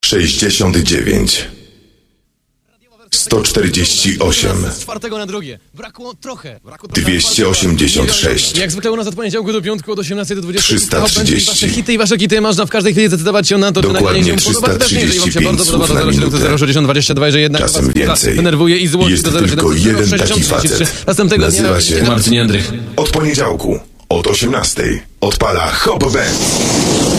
69 148 Z czwartego na drugie. Brakło trochę. 286 Jak zwykle u nas od poniedziałku do piątku od 18 do 20. 330. Wasze hity i wasze kity można w każdej chwili zdecydować się na to, czy Dokładnie nagranie się podoba, czy też nie. Jeżeli wam się 335 bardzo podoba, słów na to 070 minutę. 060 22, jeżeli jednak Czasem was więcej. denerwuje i złości Jest do 070 tylko jeden taki 60 33. facet. Następnego Nazywa dnia się Marcin Jędrych. Od poniedziałku od 18 odpala Hop Band.